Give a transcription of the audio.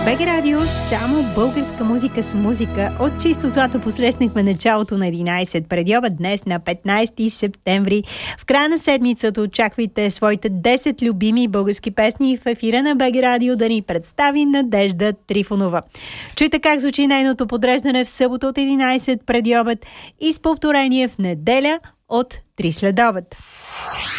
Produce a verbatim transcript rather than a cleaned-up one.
БГ Радио, само българска музика с музика. От чисто злато посрещнахме началото на единайсет преди обед днес на петнайсети септември. В края на седмицата очаквайте своите десет любими български песни в ефира на БГ Радио да ни представи Надежда Трифонова. Чуйте как звучи нейното подреждане в събота от единайсет преди обед и с повторение в неделя от три след обед.